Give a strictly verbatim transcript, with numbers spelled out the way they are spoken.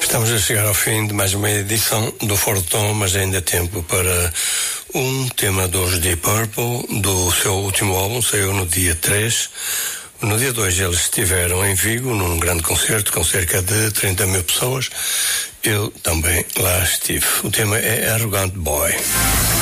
Estamos a chegar ao fim de mais uma edição do Fora de Tom, mas ainda há tempo para um tema dos Deep Purple, do seu último álbum, saiu no dia três. No dia dois eles estiveram em Vigo, num grande concerto com cerca de trinta mil pessoas. Eu também lá estive. O tema é Arrogant Boy.